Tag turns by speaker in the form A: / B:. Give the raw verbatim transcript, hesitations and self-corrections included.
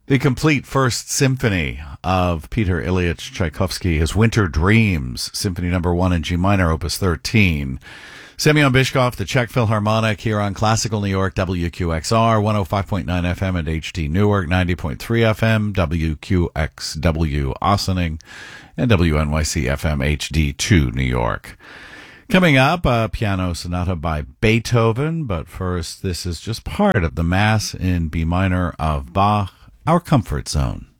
A: The complete first symphony of Peter Ilyich Tchaikovsky, his Winter Dreams, Symphony Number One in G minor, Opus thirteen. Semyon Bishkov, the Czech Philharmonic, here on Classical New York, W Q X R, one oh five point nine F M at H D Newark, ninety point three F M, W Q X W Ossining, and W N Y C F M H D two New York. Coming up, a piano sonata by Beethoven, but first, this is just part of the Mass in B minor of Bach, our comfort zone.